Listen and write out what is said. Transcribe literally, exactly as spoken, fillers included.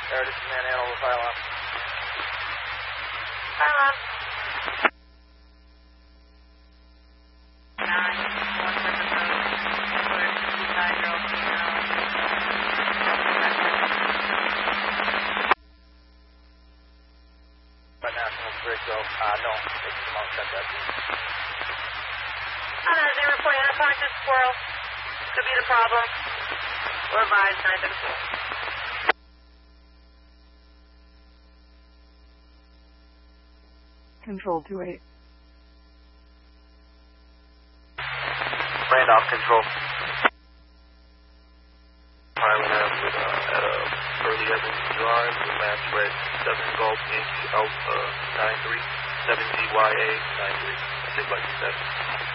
Air, this is Manhandle with fire alarm. Fire alarm. Right now, it's on Bridge Grove. Uh, no, this is Mount Check. Uh, zero four, contact this squirrel. Could be the problem. We're advised, nine seven four. Control two eight. Randolph, control. Pilot out with, uh, at a early Evans Drive, with mass red seven Golf Yankee Alpha nine three, seven D Y A nine three. I think like you said.